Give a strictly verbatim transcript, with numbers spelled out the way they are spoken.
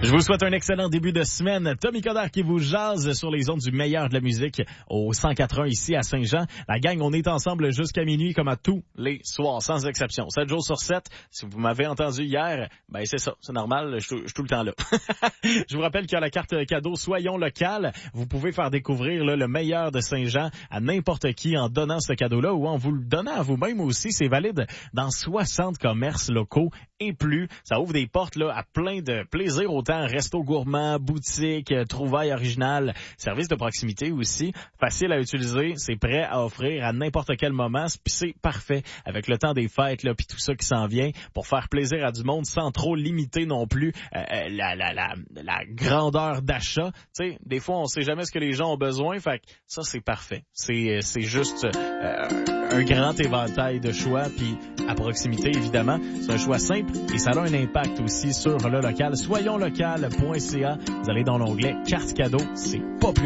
Je vous souhaite un excellent début de semaine. Tommy Coderre qui vous jase sur les ondes du meilleur de la musique au cent quatre un ici à Saint-Jean. La gang, on est ensemble jusqu'à minuit comme à tous les soirs, sans exception. sept jours sur sept. Si vous m'avez entendu hier, ben c'est ça, c'est normal, je suis tout le temps là. Je vous rappelle qu'il y a la carte cadeau Soyons local. Vous pouvez faire découvrir là, le meilleur de Saint-Jean à n'importe qui en donnant ce cadeau-là ou en vous le donnant à vous-même aussi. C'est valide dans soixante commerces locaux et plus. Ça ouvre des portes là à plein de plaisir, autant resto gourmand, boutique, trouvailles originales, service de proximité aussi. Facile à utiliser, c'est prêt à offrir à n'importe quel moment, puis c'est parfait avec le temps des fêtes là, puis tout ça qui s'en vient pour faire plaisir à du monde sans trop limiter non plus euh, la, la, la, la grandeur d'achat. Tu sais, des fois on sait jamais ce que les gens ont besoin, fait que ça c'est parfait. C'est c'est juste euh, un grand éventail de choix, puis à proximité évidemment. C'est un choix simple et ça a un impact aussi sur le local. Soyons local point c a. Vous allez dans l'onglet carte cadeau, c'est pas plus